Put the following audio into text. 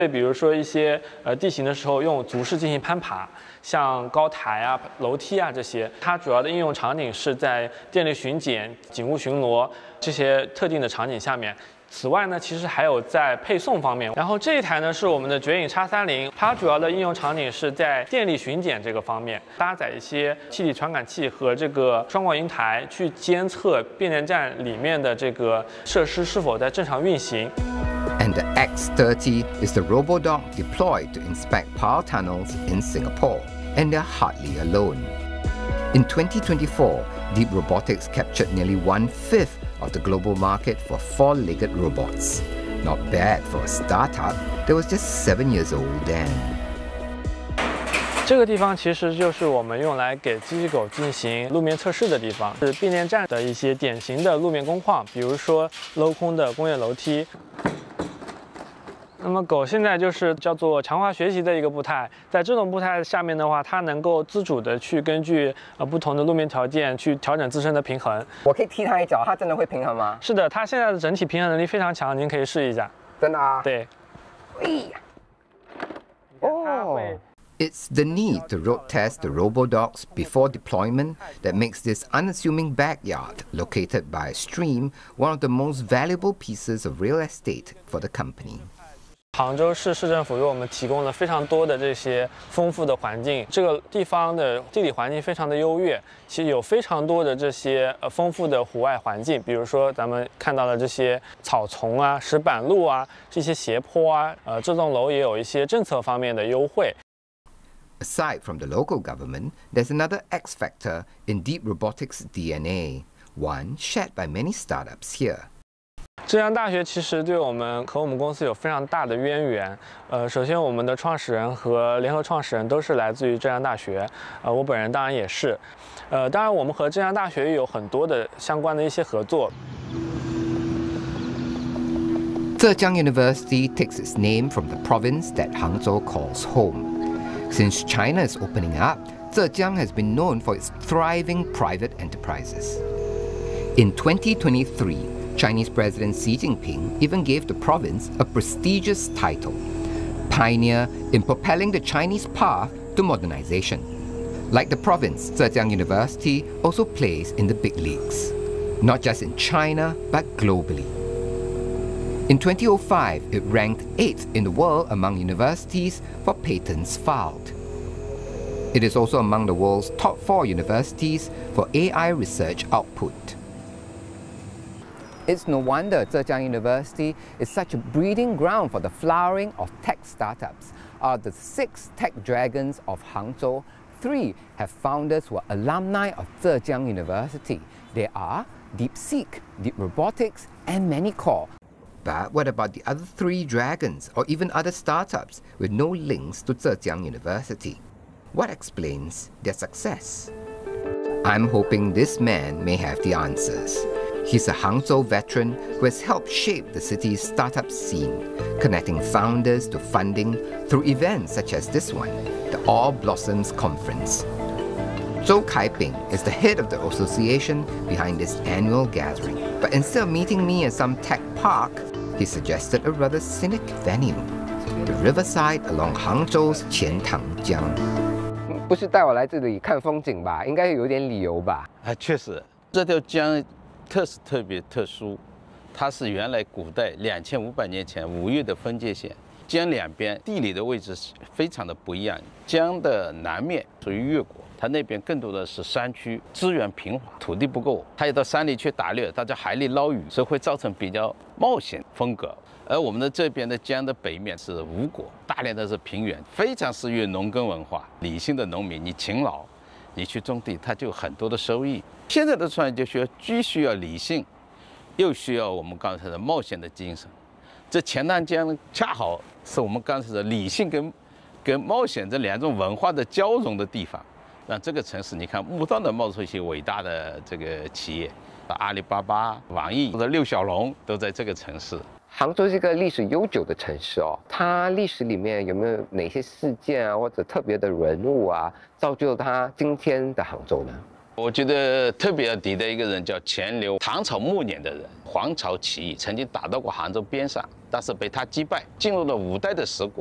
比如说一些地形的时候用足式进行攀爬，像高台啊、楼梯啊这些，它主要的应用场景是在电力巡检、警务巡逻这些特定的场景下面。此外呢，其实还有在配送方面。然后这一台呢是我们的绝影 X30，它主要的应用场景是在电力巡检这个方面，搭载一些气体传感器和这个双广云台去监测变电站里面的这个设施是否在正常运行。 And the X30 is the RoboDog deployed to inspect power tunnels in Singapore, and they're hardly alone. In 2024, Deep Robotics captured nearly 1/5 of the global market for four-legged robots. Not bad for a startup that was just 7 years old then. 这个地方其实就是我们用来给机器狗进行路面测试的地方，是变电站的一些典型的路面工况，比如说镂空的工业楼梯。那么狗现在就是叫做强化学习的一个步态，在这种步态下面的话，它能够自主的去根据不同的路面条件去调整自身的平衡。 我可以踢它一脚，它真的会平衡吗？ 是的，它现在的整体平衡能力非常强，您可以试一下。 真的啊？ 对。 哦。 It's the need to road test the RoboDogs before deployment that makes this unassuming backyard located by a stream one of the most valuable pieces of real estate for the company. 杭州市市政府为我们提供了非常多的这些丰富的环境，这个地方的地理环境非常的优越，其实有非常多的这些丰富的户外环境，比如说咱们看到的这些草丛啊、石板路啊、这些斜坡啊，这栋楼也有一些政策方面的优惠。 Aside from the local government, there's another X factor in Deep Robotics' DNA, one shared by many startups here. 浙江大学其实对我们和我们公司有非常大的渊源。首先，我们的创始人和联合创始人都是来自于浙江大学，我本人当然也是。当然，我们和浙江大学也有很多的相关的一些合作。 Zhejiang University takes its name from the province that Hangzhou calls home. Since China is opening up, Zhejiang has been known for its thriving private enterprises. In 2023, Chinese President Xi Jinping even gave the province a prestigious title, pioneer in propelling the Chinese path to modernization. Like the province, Zhejiang University also plays in the big leagues, not just in China, but globally. In 2005, it ranked 8th in the world among universities for patents filed. It is also among the world's top 4 universities for AI research output. It's no wonder Zhejiang University is such a breeding ground for the flowering of tech startups. Out of the 6 tech dragons of Hangzhou, 3 have founders who are alumni of Zhejiang University. They are DeepSeek, Deep Robotics, and Manycore. But what about the other 3 dragons, or even other startups with no links to Zhejiang University? What explains their success? I'm hoping this man may have the answers. He's a Hangzhou veteran who has helped shape the city's startup scene, connecting founders to funding through events such as this one, the All Blossoms Conference. Zhou Kaiping is the head of the association behind this annual gathering. But instead of meeting me at some tech park, he suggested a rather scenic venue, the riverside along Hangzhou's Qiantangjiang. 不是带我来这里看风景吧？应该有点理由吧？ 确实，这条江特别特殊，它是原来古代2500年前吴越的分界线。江两边地理的位置非常的不一样，江的南面属于越国，它那边更多的是山区，资源贫乏，土地不够，它也到山里去打猎，它在海里捞鱼，所以会造成比较冒险风格。而我们的这边的江的北面是吴国，大量的是平原，非常适于农耕文化。理性的农民，你勤劳，你去种地，它就有很多的收益。现在的创业就既需要理性，又需要我们刚才的冒险的精神。这钱塘江恰好是我们刚才的理性跟冒险这2种文化的交融的地方，让这个城市你看不断的冒出一些伟大的这个企业，阿里巴巴、网易或者6小龙都在这个城市。 杭州是一个历史悠久的城市哦，它历史里面有没有哪些事件啊，或者特别的人物啊，造就它今天的杭州呢？ 我觉得特别要提的一个人叫钱镠，唐朝末年的人，黄巢起义曾经打到过杭州边上，但是被他击败，进入了5代的十国。